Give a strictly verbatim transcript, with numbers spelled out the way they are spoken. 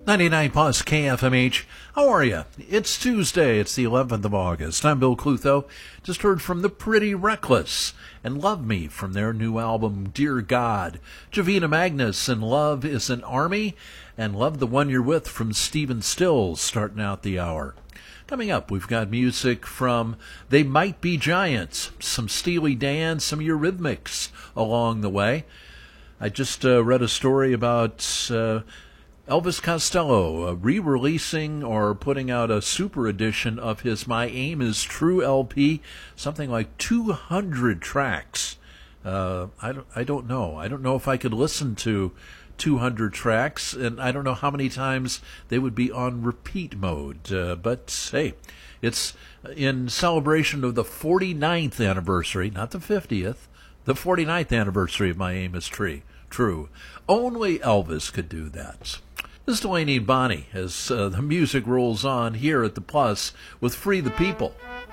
ninety-nine plus K F M H. How are you? It's Tuesday. It's the eleventh of August. I'm Bill Clutho. Just heard from The Pretty Reckless and Love Me from their new album, Dear God. Javina Magnus and Love is an Army, and Love the One You're With from Stephen Stills starting out the hour. Coming up, we've got music from They Might Be Giants, some Steely Dan, some Eurythmics along the way. I just uh, read a story about uh, Elvis Costello uh, re-releasing or putting out a super edition of his My Aim Is True L P, something like two hundred tracks. Uh, I, don't, I don't know. I don't know if I could listen to two hundred tracks, and I don't know how many times they would be on repeat mode. Uh, but, hey, it's in celebration of the forty-ninth anniversary, not the fiftieth, the forty-ninth anniversary of My Aim Is True. True. Only Elvis could do that. This is Delaney and Bonnie as uh, the music rolls on here at the Plus with Free the People.